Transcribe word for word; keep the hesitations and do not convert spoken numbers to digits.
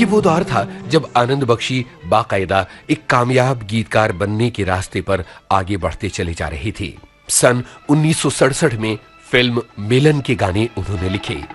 ये वो दौर था जब आनंद बख्शी बाकायदा एक कामयाब गीतकार बनने के रास्ते पर आगे बढ़ते चले जा रहे थे। सन उन्नीस सौ सड़सठ में फिल्म मिलन के गाने उन्होंने लिखे।